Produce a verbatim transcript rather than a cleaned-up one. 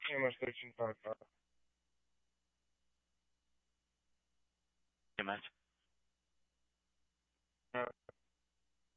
Не, может, очень так. а. Hey, Matt. А,